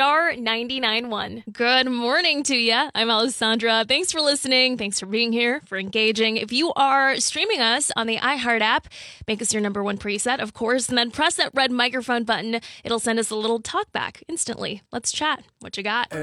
star 99.1. Good morning to you. I'm Alessandra. Thanks for listening. Thanks for being here, for engaging. If you are streaming us on the iHeart app, make us your number one preset, of course, and then press that red microphone button. It'll send us a little talk back instantly. Let's chat. What you got?